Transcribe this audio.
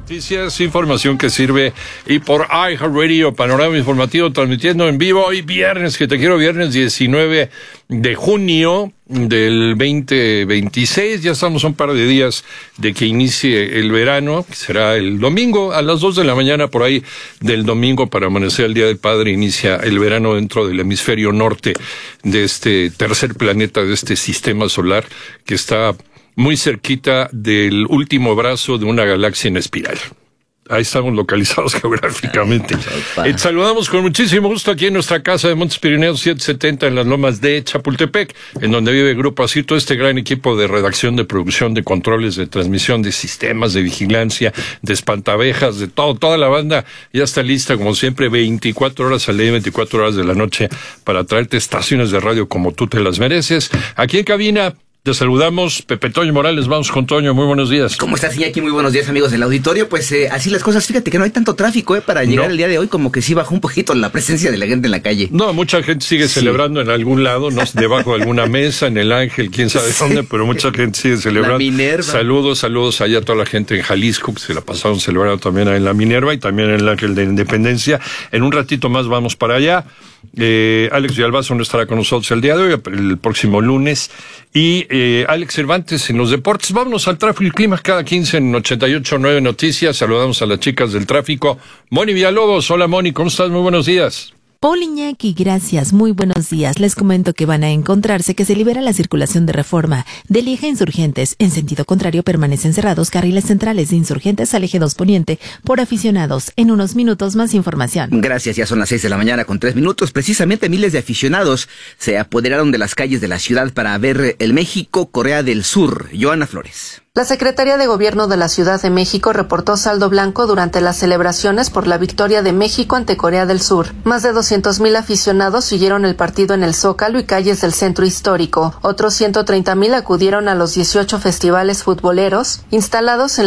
Noticias, información que sirve y por iHeartRadio, Panorama Informativo, transmitiendo en vivo hoy viernes, que te quiero, viernes 19 de junio del 2026. Ya estamos a un par de días de que inicie el verano, que será el domingo a las 2 de la mañana, por ahí del domingo para amanecer el Día del Padre, inicia el verano dentro del hemisferio norte de este tercer planeta, de este sistema solar que está muy cerquita del último brazo de una galaxia en espiral. Ahí estamos localizados geográficamente. Saludamos con muchísimo gusto aquí en nuestra casa de Montes Pirineos 770 en las Lomas de Chapultepec, en donde vive Grupo Asir, todo este gran equipo de redacción, de producción, de controles, de transmisión, de sistemas, de vigilancia, de espantabejas, de todo, toda la banda ya está lista, como siempre, 24 horas al día, 24 horas de la noche, para traerte estaciones de radio como tú te las mereces. Aquí en cabina te saludamos, Pepe Toño Morales. Vamos con Toño, muy buenos días. ¿Cómo estás, Iñaki? Muy buenos días, amigos del auditorio. Pues así las cosas, fíjate que no hay tanto tráfico para llegar el día de hoy, como que sí bajó un poquito la presencia de la gente en la calle. No, mucha gente sigue celebrando en algún lado, no debajo de alguna mesa, en el Ángel, quién sabe dónde, pero mucha gente sigue celebrando. La Minerva. Saludos allá a toda la gente en Jalisco, que se la pasaron celebrando también en la Minerva y también en el Ángel de Independencia. En un ratito más vamos para allá. Alex Villalbazo no estará con nosotros el día de hoy, el próximo lunes. Y Alex Cervantes en los deportes. Vámonos al tráfico y clima cada 15 en 88.9 Noticias. Saludamos a las chicas del tráfico. Moni Villalobos. Hola, Moni, ¿cómo estás? Muy buenos días. Paul Iñaki, gracias, muy buenos días. Les comento que van a encontrarse que se libera la circulación de Reforma del eje Insurgentes. En sentido contrario permanecen cerrados carriles centrales de Insurgentes al eje 2 Poniente por aficionados. En unos minutos más información. Gracias, ya son las 6 de la mañana con 3 minutos. Precisamente miles de aficionados se apoderaron de las calles de la ciudad para ver el México-Corea del Sur. Joana Flores. La Secretaría de Gobierno de la Ciudad de México reportó saldo blanco durante las celebraciones por la victoria de México ante Corea del Sur. Más de 200,000 aficionados siguieron el partido en el Zócalo y calles del centro histórico. Otros 130,000 acudieron a los 18 festivales futboleros instalados en